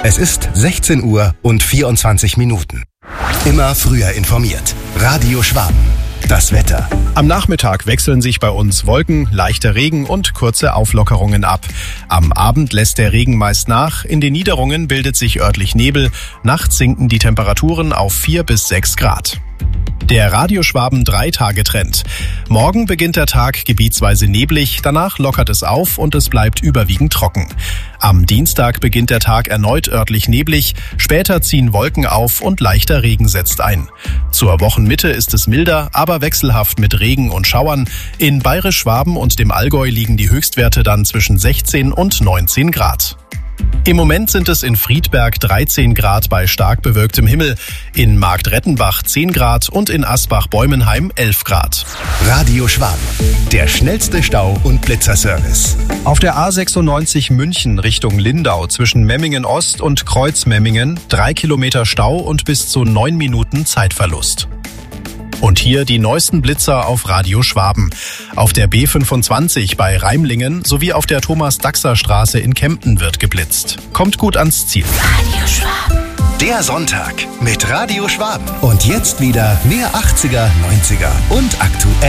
Es ist 16 Uhr und 24 Minuten. Immer früher informiert. Radio Schwaben. Das Wetter. Am Nachmittag wechseln sich bei uns Wolken, leichter Regen und kurze Auflockerungen ab. Am Abend lässt der Regen meist nach. In den Niederungen bildet sich örtlich Nebel. Nachts sinken die Temperaturen auf 4 bis 6 Grad. Der Radio Schwaben 3-Tage-Trend. Morgen beginnt der Tag gebietsweise neblig, danach lockert es auf und es bleibt überwiegend trocken. Am Dienstag beginnt der Tag erneut örtlich neblig, später ziehen Wolken auf und leichter Regen setzt ein. Zur Wochenmitte ist es milder, aber wechselhaft mit Regen und Schauern. In Bayerisch-Schwaben und dem Allgäu liegen die Höchstwerte dann zwischen 16 und 19 Grad. Im Moment sind es in Friedberg 13 Grad bei stark bewölktem Himmel, in Marktrettenbach 10 Grad und in Asbach-Bäumenheim 11 Grad. Radio Schwaben, der schnellste Stau- und Blitzerservice. Auf der A96 München Richtung Lindau zwischen Memmingen Ost und Kreuzmemmingen 3 Kilometer Stau und bis zu 9 Minuten Zeitverlust. Und hier die neuesten Blitzer auf Radio Schwaben. Auf der B25 bei Reimlingen sowie auf der Thomas-Daxer-Straße in Kempten wird geblitzt. Kommt gut ans Ziel. Radio Schwaben. Der Sonntag mit Radio Schwaben. Und jetzt wieder mehr 80er, 90er und aktuell.